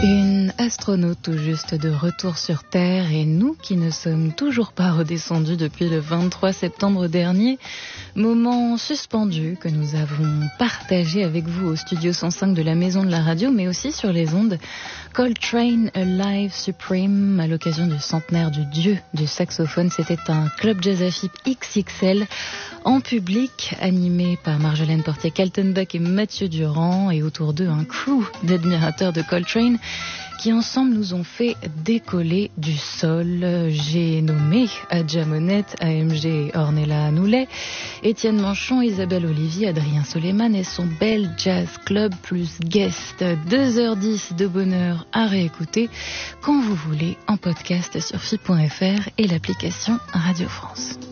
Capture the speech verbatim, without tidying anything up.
Une astronaute tout juste de retour sur Terre et nous qui ne sommes toujours pas redescendus depuis le vingt-trois septembre dernier. Moment suspendu que nous avons partagé avec vous au studio cent cinq de la Maison de la Radio, mais aussi sur les ondes. Coltrane Alive Supreme, à l'occasion du centenaire du dieu du saxophone. C'était un club jazz A F I P X X L en public, animé par Marjolaine Portier-Kaltenbach et Mathieu Durand, et autour d'eux un crew d'admirateurs de Coltrane qui ensemble nous ont fait décoller du sol. J'ai nommé Adja Monette, A M G Ornella Anoulet, Étienne Manchon, Isabelle Olivier, Adrien Soleiman et son Bell Jazz Club plus guest. deux heures dix de bonheur à réécouter quand vous voulez en podcast sur F I point F R et l'application Radio France.